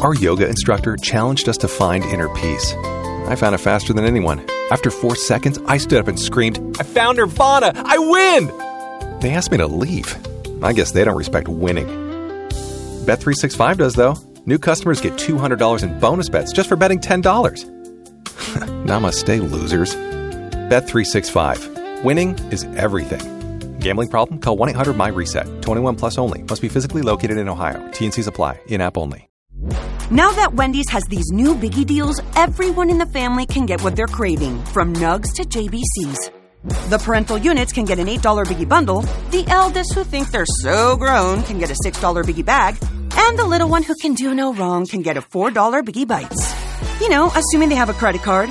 Our yoga instructor challenged us to find inner peace. I found it faster than anyone. After 4 seconds, I stood up and screamed, "I found Nirvana! I win!" They asked me to leave. I guess they don't respect winning. Bet365 does, though. New customers get $200 in bonus bets just for betting $10. Namaste, losers. Bet365. Winning is everything. Gambling problem? Call 1-800-MY-RESET. 21 plus only. Must be physically located in Ohio. T&Cs apply. In-app only. Now that Wendy's has these new biggie deals, everyone in the family can get what they're craving, from nugs to JBCs. The parental units can get an $8 biggie bundle, the eldest who think they're so grown can get a $6 biggie bag, and the little one who can do no wrong can get a $4 biggie bites. You know, assuming they have a credit card.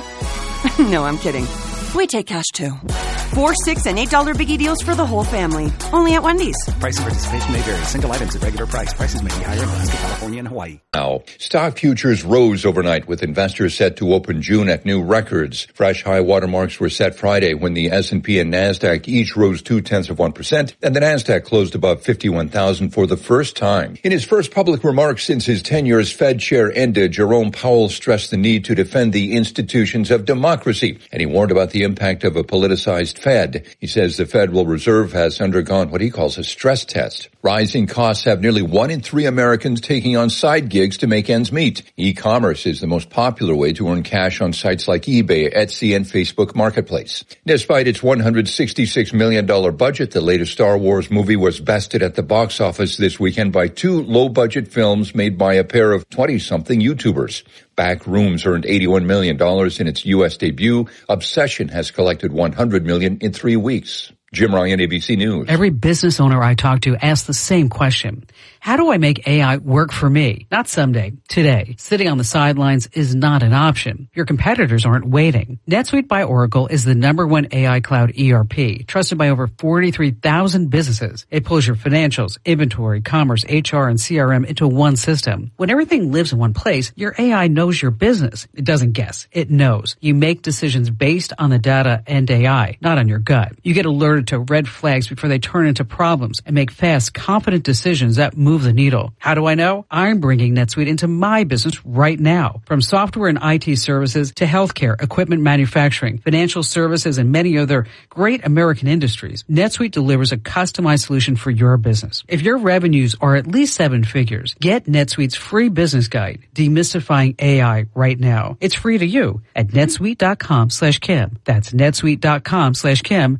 No, I'm kidding. We take cash too. 4, $6, and $8 biggie deals for the whole family. Only at Wendy's. Price and participation may vary. Single items at regular price. Prices may be higher in Alaska, California, and Hawaii. Now, stock futures rose overnight with investors set to open June at new records. Fresh high watermarks were set Friday when the S&P and NASDAQ each rose 0.2%, and the NASDAQ closed above 51,000 for the first time. In his first public remarks since his tenure as Fed chair ended, Jerome Powell stressed the need to defend the institutions of democracy, and he warned about the impact of a politicized Fed. He says the Federal Reserve has undergone what he calls a stress test. Rising costs have nearly 1 in 3 Americans taking on side gigs to make ends meet. E-commerce is the most popular way to earn cash on sites like eBay, Etsy, and Facebook Marketplace. Despite its $166 million budget, the latest Star Wars movie was bested at the box office this weekend by 2 low-budget films made by a pair of 20-something YouTubers. Backrooms earned $81 million in its U.S. debut. Obsession has collected $100 million in 3 weeks. Jim Ryan, ABC News. Every business owner I talk to asks the same question. How do I make AI work for me? Not someday, today. Sitting on the sidelines is not an option. Your competitors aren't waiting. NetSuite by Oracle is the #1 AI cloud ERP, trusted by over 43,000 businesses. It pulls your financials, inventory, commerce, HR, and CRM into one system. When everything lives in one place, your AI knows your business. It doesn't guess. It knows. You make decisions based on the data and AI, not on your gut. You get alerted to red flags before they turn into problems and make fast, confident decisions that move the needle. How do I know? I'm bringing NetSuite into my business right now. From software and IT services to healthcare, equipment manufacturing, financial services, and many other great American industries, NetSuite delivers a customized solution for your business. If your revenues are at least 7 figures, get NetSuite's free business guide, Demystifying AI, right now. It's free to you at netsuite.com/Kim. That's netsuite.com/Kim.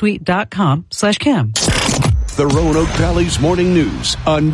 netsuite.com/Kim. The Roanoke Valley's Morning News on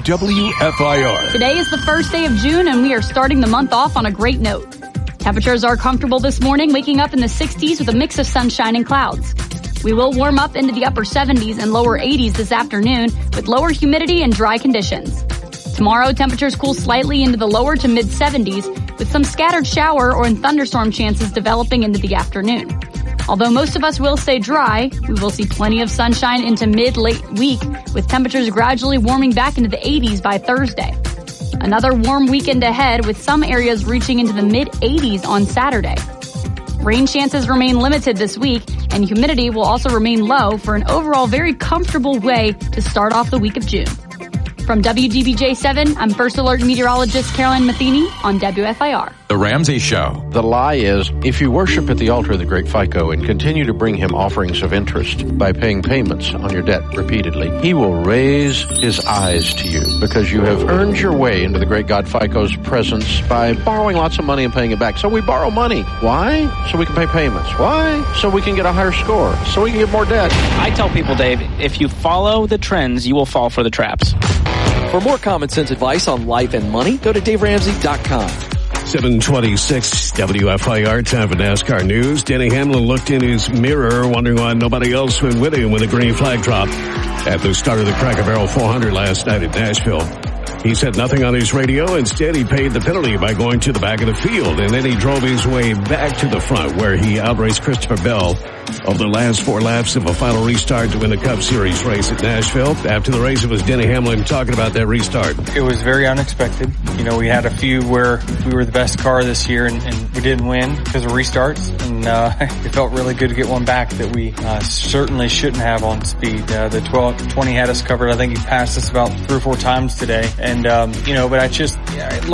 WFIR. Today is the first day of June, and we are starting the month off on a great note. Temperatures are comfortable this morning, waking up in the 60s with a mix of sunshine and clouds. We will warm up into the upper 70s and lower 80s this afternoon with lower humidity and dry conditions. Tomorrow, temperatures cool slightly into the lower to mid 70s with some scattered shower or thunderstorm chances developing into the afternoon. Although most of us will stay dry, we will see plenty of sunshine into mid-late week, with temperatures gradually warming back into the 80s by Thursday. Another warm weekend ahead, with some areas reaching into the mid-80s on Saturday. Rain chances remain limited this week, and humidity will also remain low for an overall very comfortable way to start off the week of June. From WDBJ7, I'm First Alert meteorologist Caroline Matheny on WFIR. The Ramsey Show. The lie is, if you worship at the altar of the great FICO and continue to bring him offerings of interest by paying payments on your debt repeatedly, he will raise his eyes to you because you have earned your way into the great God FICO's presence by borrowing lots of money and paying it back. So we borrow money. Why? So we can pay payments. Why? So we can get a higher score. So we can get more debt. I tell people, Dave, if you follow the trends, you will fall for the traps. For more common sense advice on life and money, go to DaveRamsey.com. 726 WFIR, time for NASCAR news. Denny Hamlin looked in his mirror, wondering why nobody else went with him when the green flag dropped at the start of the Cracker Barrel 400 last night at Nashville. He said nothing on his radio. Instead, he paid the penalty by going to the back of the field, and then he drove his way back to the front, where he outraced Christopher Bell over the last 4 laps of a final restart to win the Cup Series race at Nashville. After the race, it was Denny Hamlin talking about that restart. It was very unexpected. You know, we had a few where we were the best car this year, and we didn't win because of restarts, and it felt really good to get one back that we certainly shouldn't have on speed. The 20 had us covered. I think he passed us about 3 or 4 times today. And, but